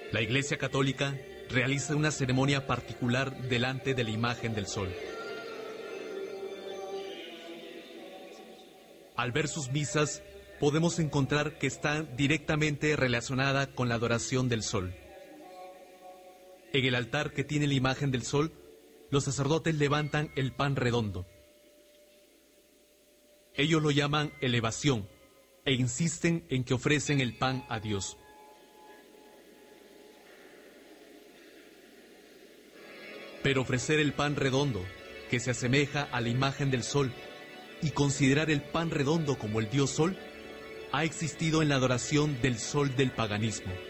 La Iglesia Católica realiza una ceremonia particular delante de la imagen del sol. Al ver sus misas, podemos encontrar que está directamente relacionada con la adoración del sol. En el altar que tiene la imagen del sol, los sacerdotes levantan el pan redondo. Ellos lo llaman elevación e insisten en que ofrecen el pan a Dios. Pero ofrecer el pan redondo, que se asemeja a la imagen del sol, y considerar el pan redondo como el dios sol, ha existido en la adoración del sol del paganismo.